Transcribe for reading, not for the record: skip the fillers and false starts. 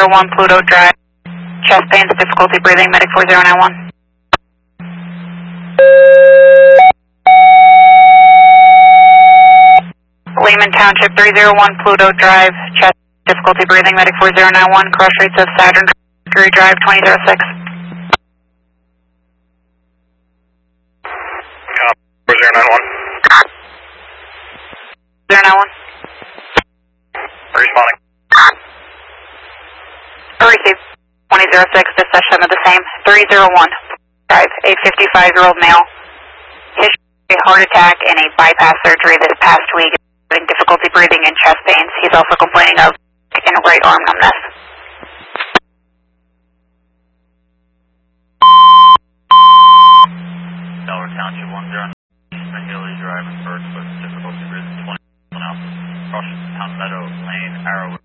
301 Pluto Drive. Chest pains, difficulty breathing, medic 4091. Lehman Township 301 Pluto Drive. Chest difficulty breathing, medic 4091. Crush rates of Saturn Mercury Drive 2006. 4091. 091. Responding. Receive 2006, this session of the same. 301 Drive, a 55-year-old male. History of heart attack and a bypass surgery this past week. Having difficulty breathing and chest pains. He's also complaining of and right arm numbness. Delaware Township 10. Eastern Hilly Drive in Birchwood. Difficulty breathing 20 out. Cross Town Meadow Lane, Arrow.